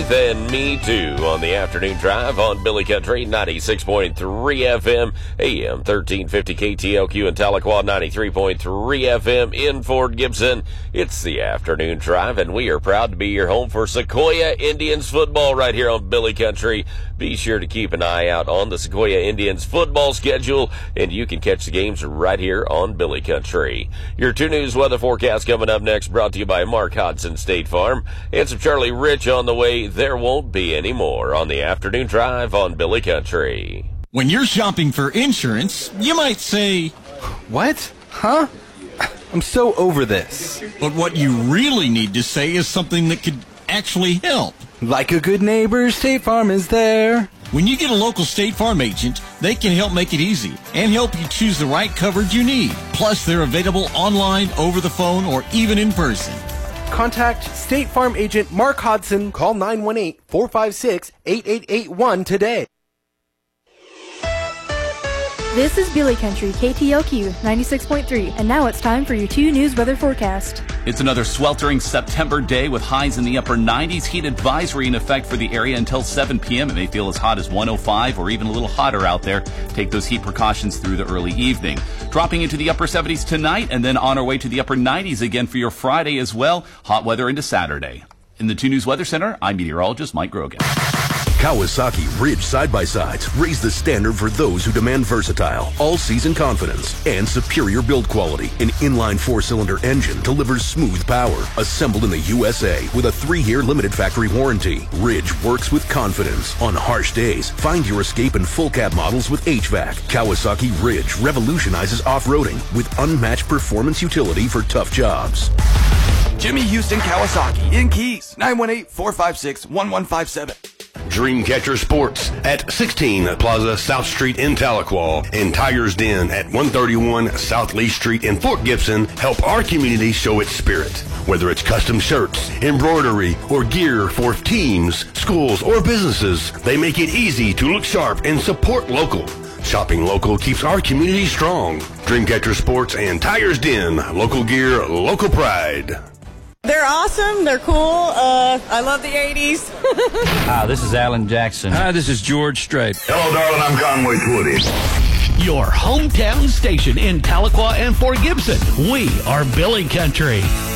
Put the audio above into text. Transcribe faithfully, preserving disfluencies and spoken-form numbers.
Keith and me too on the afternoon drive on Billy Country ninety-six point three F M, A M thirteen fifty K T L Q in Tahlequah, ninety-three point three F M in Fort Gibson. It's the afternoon drive, and we are proud to be your home for Sequoia Indians football right here on Billy Country. Be sure to keep an eye out on the Sequoia Indians football schedule, and you can catch the games right here on Billy Country. Your two News weather forecast coming up next, brought to you by Mark Hodson State Farm. And some Charlie Rich on the way. There won't be any more on the afternoon drive on Billy Country. When you're shopping for insurance, you might say, "What? Huh? I'm so over this." But what you really need to say is something that could actually help. Like a good neighbor, State Farm is there. When you get a local State Farm agent, they can help make it easy and help you choose the right coverage you need. Plus, they're available online, over the phone, or even in person. Contact State Farm agent Mark Hodson. Call nine one eight, four five six, eight eight eight one today. This is Billy Country, K T L Q ninety-six point three, and now it's time for your two News weather forecast. It's another sweltering September day with highs in the upper nineties. Heat advisory in effect for the area until seven p.m. It may feel as hot as one oh five or even a little hotter out there. Take those heat precautions through the early evening. Dropping into the upper seventies tonight, and then on our way to the upper nineties again for your Friday as well. Hot weather into Saturday. In the two News Weather Center, I'm meteorologist Mike Grogan. Kawasaki Ridge side-by-sides raise the standard for those who demand versatile, all-season confidence, and superior build quality. An inline four-cylinder engine delivers smooth power, assembled in the U S A with a three-year limited factory warranty. Ridge works with confidence. On harsh days, find your escape in full-cab models with H V A C. Kawasaki Ridge revolutionizes off-roading with unmatched performance utility for tough jobs. Jimmy Houston Kawasaki in Keys, nine one eight, four five six, one one five seven. Dreamcatcher Sports at sixteen Plaza South Street in Tahlequah and Tiger's Den at one thirty-one South Lee Street in Fort Gibson help our community show its spirit. Whether it's custom shirts, embroidery, or gear for teams, schools, or businesses, they make it easy to look sharp and support local. Shopping local keeps our community strong. Dreamcatcher Sports and Tiger's Den, local gear, local pride. They're awesome. They're cool. Uh, I love the eighties. Hi, this is Alan Jackson. Hi, this is George Strait. Hello, darling. I'm Conway Twitty. Your hometown station in Tahlequah and Fort Gibson. We are Billy Country.